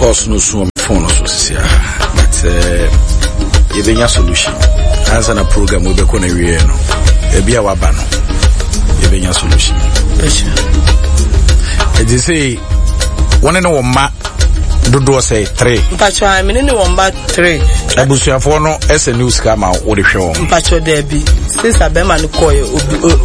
course no so phone so sia but you be your solution answer na program we be ko na wie no e bia wa ba no you be your solution it is say one no ma dodo say 3 mpacho I mean no ba 3 abusuafo no ese news ka ma wo de hwe wo mpacho there be since abema no koye obi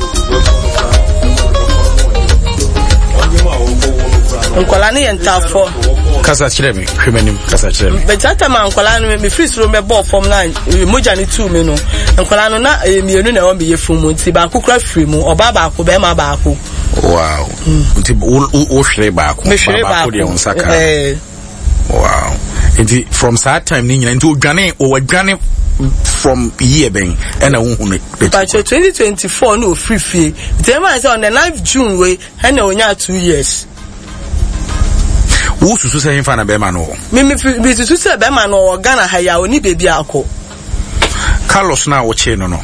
nkola ne yentafo kasa kire me hwemanim kasa kire me betata ma nkola no me free room me ball form na moja ni 2 me no nkola no na mienu na wo me yefumu nti ba kokura free mu oba ba ko be ma ba ko wow nti o hwere ba ko ba ko de onsaka wow nti from that time ni nyina nti odwane from year ben and I but 2024 no free fee them say on the 9th June we and onya 2 years wo susu say himfa na be ma no me susu say be ma no Ghana ha ya oni bebi akọ Carlos na wo che no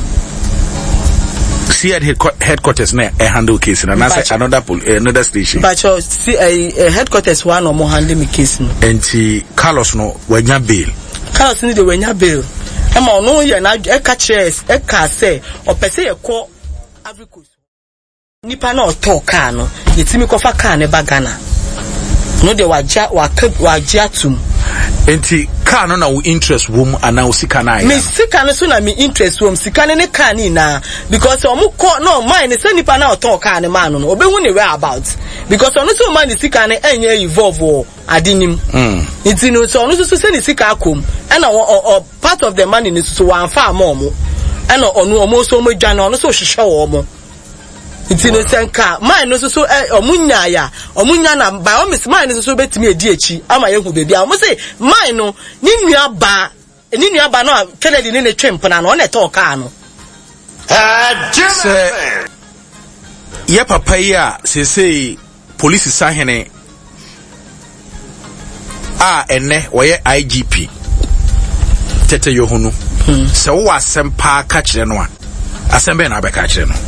see at headquarters na handle case na say another station but see headquarters one or more handle me case no enti Carlos no wanya bail Carlos ni de wanya bail ema no ye na e ka chess e ka say opese ye ko Africa nipa na oto car no yetimi ko fa car ne ba Ghana no de waja tum enti car no na wo interest wom ana wo sika na ya me sika no so na me interest wom sika ne car ni na because omu ko no mine say nipa na oto car ne man no obehu ne where about because onu so man sika ne enye evolve adinim enti no so onu so say ni sika akom and part of the money ni so wan fa amomo and onu omo so mo dwa na onu so hwehwe wo mo enti no senka mine no so omunya ya omunya na by all miss mine no so betimi edi echi ama yehu bebi a mo say mine no ni nua ba no Kennedy ni ne twempna no na talk ano ye papa ya say police sahene ene woye IGP tete yohunu se wo asempa ka kire no asembe na be ka kire no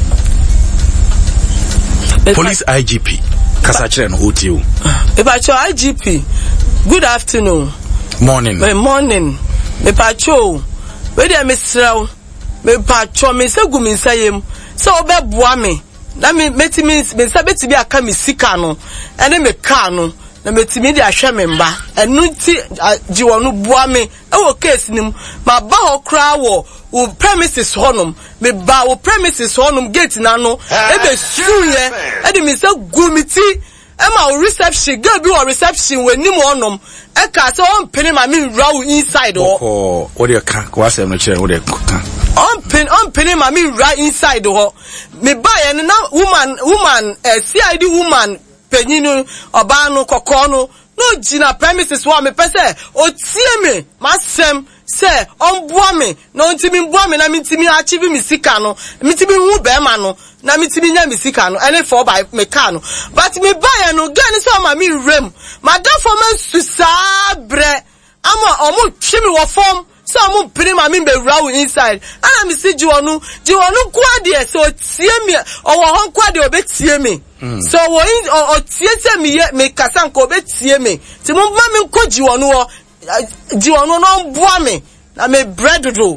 police IGP kasa kire no hotel Epacho IGP good afternoon morning me pacho we dey misraw me pacho me se gumi nsayem se obeboa me na me metimi me se betimi aka me sika no ene me car no na metimi dey ahwe me mba enu ti jiwo no boa me e wo case nim ma ba ho kra wo premises honum me ba wo premises honum gate na no e be suye e dey me se gumiti Emma reception, girl be or reception when nim onom. E ka so on pin ma me raw inside o. What you can was am no chere what you can. On pin ma me raw inside o. Me buy na woman CID woman penyinu oba no kokko no gina premises wa me pese o tie me masem say on boa me no ntimi boa me na mitimi achieve me sika no mitimi hu be ma no na mitimi nya me sika no ene for by me car no but me buy no gan so ma me rem madam for man susabre ama omo twi me wo form so omo pini ma me be raw inside ana me si jiwonu kwa de so tie me owo hon kwa de obetie me so wo o tie se me kasa nko obetie me ti mo ma me nko jiwonu no boa me na me bread do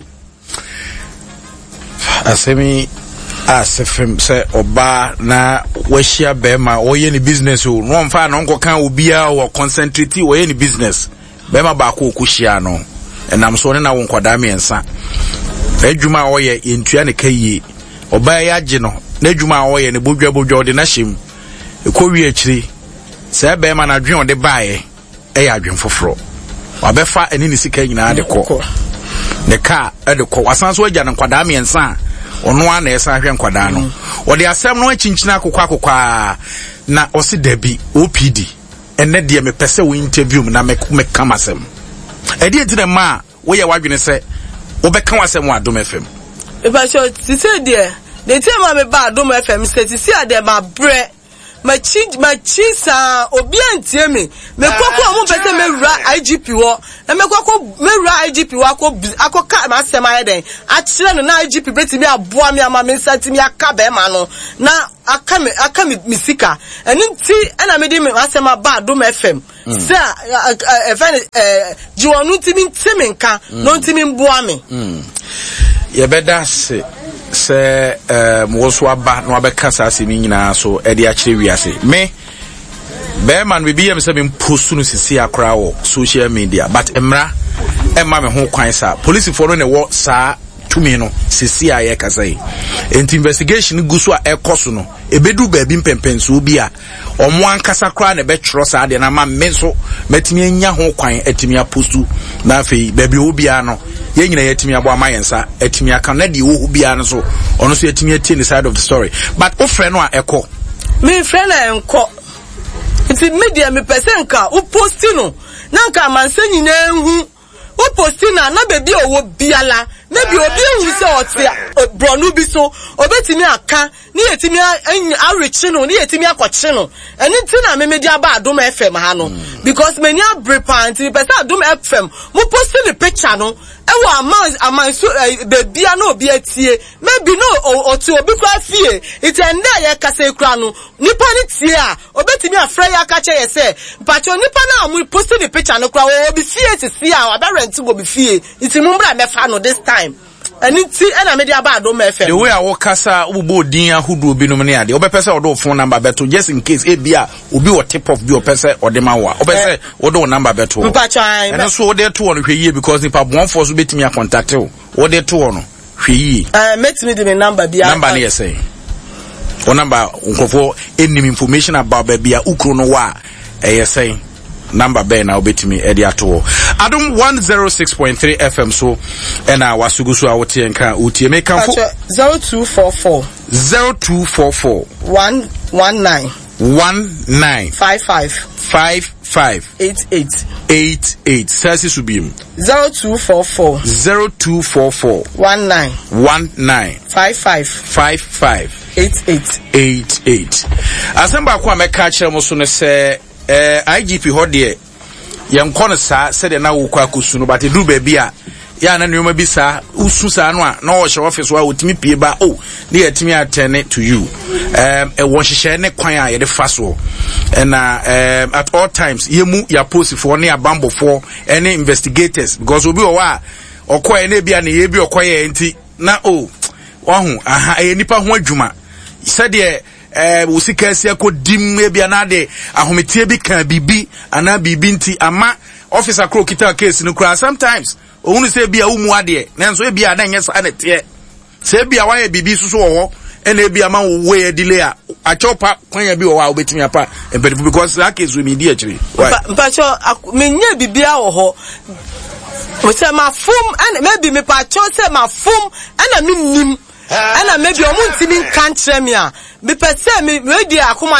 asemi asefem se oba na wahia be ma oye ni business o no mfa na nko kan obia o concentrate oye ni business be ma ba ko okuhia no enam so ne na won kwada me ensa adwuma oye entua ne kayi oba ya age no na adwuma oye ne bodwa de na hyem ekowi akiri se be ma na dwen ode baaye ya adwen foforo wabefa eni ni sika nyina de ko ne ka de ko wasanso agya ne kwada me ensa ono a na esa hwe nkwada no ode asem no achinchina akokwa na osi dabi OPD enne de me pese wo interview na me kamasem edi entire ma wo ye wadwene se wo be kan wasem wa Adom FM e ba sho ti se de time ma me ba Adom FM se ti si ade ma bre machi sa obi antie me kwakwa mo pese mewura IGP wo na mekwakwa mewura IGP wo akoka ma asema heden a kire no na IGP betimi aboa me ama me nsatimi aka be ma no na aka mi sika enti na me di me asema ba Adom FM se jiwonu timi ntimi nka no ntimi mboa me ye beda se mo so aba no abeka sase mi nyina so e de a kire wiase me be man we be am se me post no sisi akra wo social media but emra emma me ho kwan sa police for no ne wo sa tumi no sisi aye kasai investigation gu so a ekoso no ebedu ba bi mpempenso bi a omo ankasa kra na be twro sa de na ma me so matimi anya ho kwan atimi apostu na afei ba bi obi a no ye nyina yatimi abo amayensa atimi aka na de wo obi a no so ono so yatimi atie the side of the story but o frɛ no a eko me frɛ na enko iti media me pesenka o posti no na nka mansanyi na hu o posti na bebi owo biala maybe obi hu se otia bronu bi so obetimi aka ni yetimi arechi no ni yetimi akɔkye no eni ti na me media ba Adom FM ha no because many abrepa anti person Adom FM mo posti the picture no ewo aman so bebi na obi atie maybe no oti obi kwa fie it ende ya kasa ekura no nipa ni tie a obetimi afra ya aka che ye se mpacho nipa na mo posti the picture no kura obi fie tisi a abarent go be fie iti mo mbra mefa no this time and it's na media ba Adom FM the way I walk kasa ubo din ahudu obi no ne ade obepese odo phone number beto just in case e bia obi o tip of bi opese odema wa obese odo number beto mpacho ai and so ode to on hweye because nipa bon force betimi contact o ode to on hweye metimi de me number bia number na say o number nkofo any information about bia ukro no wa say number be na obetimi edi ato Adom 106.3 FM so ena wasugu so awote nka utie me kanfo 0244 19 55 88 sasi subim 0244 19 55 88 asamba kwa meka kire mo so ne se IGP hodie yankon sa said na wo kwa kusu no but do baby a ya na nyoma bi sa usu sa no a na wo hye office wa otimi pie ba o na yatimi attend to you wo hye ne kwan a ye de faso na at all times yemu ya post for ne abambo for any investigators because obi o wa okoye na bia na ye bi okoye enti na o wahu aha nipa ho adwuma said usika asia ko dim bia na de ahometie bi kan bibi ana bibi nti ama officer crow kita case no kra sometimes ohunu se bia umu ade nanso bia na nyesa na tie se bia wa bibi susu wo ene bia ma wo ye delay a achopa kwanya bi wo wa obetimi apa empedi because that case we me di actually mpacho menye bibia wo ho we say ma fum and maybe me pacho say ma fum and me nim and maybe o mu ntimi kan kire me a me pese me di akoma